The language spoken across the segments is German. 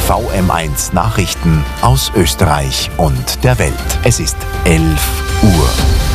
VM1 Nachrichten aus Österreich und der Welt. Es ist 11 Uhr.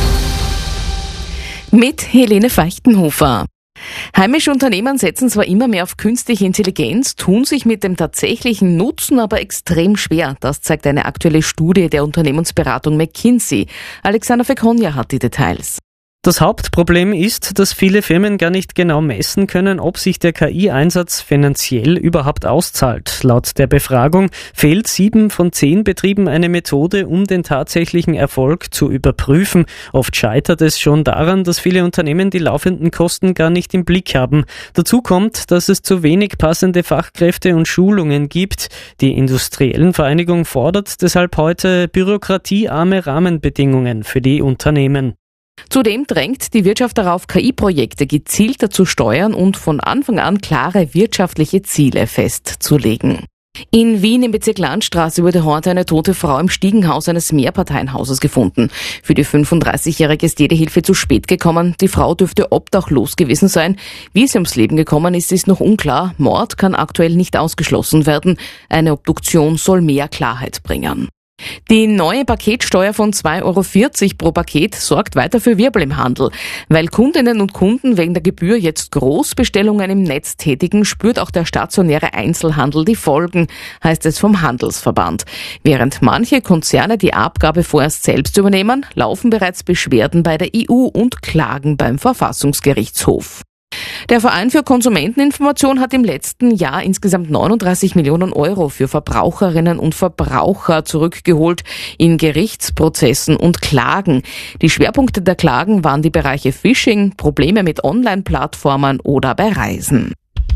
Mit Helene Feichtenhofer. Heimische Unternehmen setzen zwar immer mehr auf künstliche Intelligenz, tun sich mit dem tatsächlichen Nutzen aber extrem schwer. Das zeigt eine aktuelle Studie der Unternehmensberatung McKinsey. Alexander Fekonja hat die Details. Das Hauptproblem ist, dass viele Firmen gar nicht genau messen können, ob sich der KI-Einsatz finanziell überhaupt auszahlt. Laut der Befragung fehlt 7 von 10 Betrieben eine Methode, um den tatsächlichen Erfolg zu überprüfen. Oft scheitert es schon daran, dass viele Unternehmen die laufenden Kosten gar nicht im Blick haben. Dazu kommt, dass es zu wenig passende Fachkräfte und Schulungen gibt. Die Industriellenvereinigung fordert deshalb heute bürokratiearme Rahmenbedingungen für die Unternehmen. Zudem drängt die Wirtschaft darauf, KI-Projekte gezielter zu steuern und von Anfang an klare wirtschaftliche Ziele festzulegen. In Wien im Bezirk Landstraße wurde heute eine tote Frau im Stiegenhaus eines Mehrparteienhauses gefunden. Für die 35-Jährige ist jede Hilfe zu spät gekommen. Die Frau dürfte obdachlos gewesen sein. Wie sie ums Leben gekommen ist, ist noch unklar. Mord kann aktuell nicht ausgeschlossen werden. Eine Obduktion soll mehr Klarheit bringen. Die neue Paketsteuer von 2,40 € pro Paket sorgt weiter für Wirbel im Handel. Weil Kundinnen und Kunden wegen der Gebühr jetzt Großbestellungen im Netz tätigen, spürt auch der stationäre Einzelhandel die Folgen, heißt es vom Handelsverband. Während manche Konzerne die Abgabe vorerst selbst übernehmen, laufen bereits Beschwerden bei der EU und Klagen beim Verfassungsgerichtshof. Der Verein für Konsumenteninformation hat im letzten Jahr insgesamt 39 Millionen € für Verbraucherinnen und Verbraucher zurückgeholt in Gerichtsprozessen und Klagen. Die Schwerpunkte der Klagen waren die Bereiche Phishing, Probleme mit Online-Plattformen oder bei Reisen.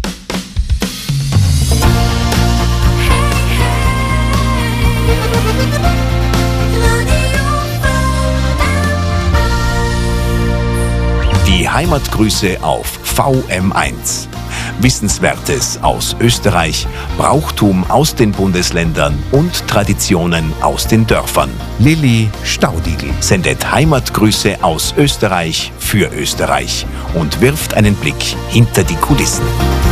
Die Heimatgrüße auf VM1. Wissenswertes aus Österreich, Brauchtum aus den Bundesländern und Traditionen aus den Dörfern. Lilly Staudigl sendet Heimatgrüße aus Österreich für Österreich und wirft einen Blick hinter die Kulissen.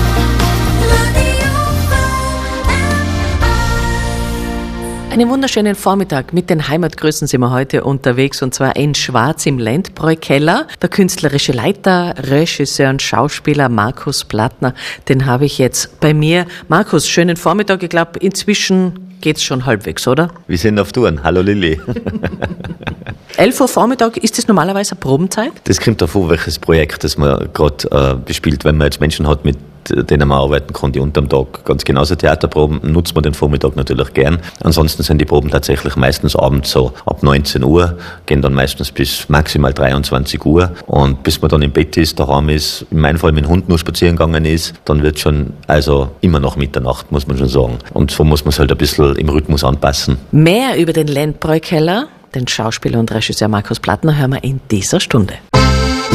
Einen wunderschönen Vormittag. Mit den Heimatgrüßen sind wir heute unterwegs, und zwar in Schwarz im Landbräu-Keller. Der künstlerische Leiter, Regisseur und Schauspieler Markus Plattner, den habe ich jetzt bei mir. Markus, schönen Vormittag. Ich glaube, inzwischen geht's schon halbwegs, oder? Wir sind auf Touren. Hallo Lilly. 11 Uhr Vormittag, ist das normalerweise eine Probenzeit? Das kommt davon, welches Projekt das man gerade bespielt. Wenn man jetzt Menschen hat, mit denen man arbeiten kann, die unterm Tag ganz genauso Theaterproben, nutzt man den Vormittag natürlich gern. Ansonsten sind die Proben tatsächlich meistens abends so ab 19 Uhr, gehen dann meistens bis maximal 23 Uhr. Und bis man dann im Bett ist, daheim ist, in meinem Fall mit dem Hund nur spazieren gegangen ist, dann wird schon, also immer noch Mitternacht, muss man schon sagen. Und so muss man es halt ein bisschen im Rhythmus anpassen. Mehr über den Landbräu-Keller, den Schauspieler und Regisseur Markus Plattner, hören wir in dieser Stunde.